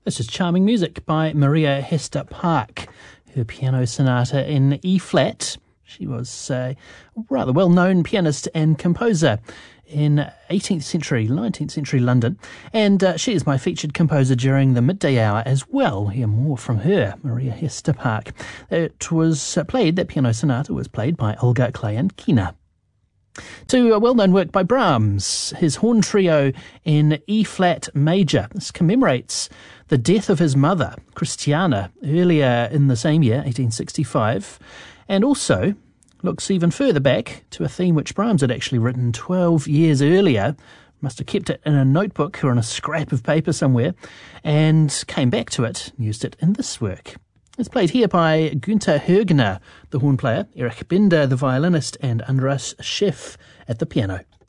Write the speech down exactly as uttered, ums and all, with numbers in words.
This is Charming Music by Maria Hester Park, her piano sonata in E-flat. She was a rather well-known pianist and composer in eighteenth century, nineteenth century London, and uh, she is my featured composer during the midday hour as well. Hear more from her, Maria Hester Park. It was uh, played, that piano sonata was played by Olga Klayankina. To a well-known work by Brahms, his horn trio in E-flat major. This commemorates the death of his mother, Christiana, earlier in the same year, eighteen sixty-five, and also looks even further back to a theme which Brahms had actually written twelve years earlier. Must have kept it in a notebook or on a scrap of paper somewhere, and came back to it and used it in this work. It's played here by Günther Högner, the horn player, Erich Binder, the violinist, and Andras Schiff at the piano.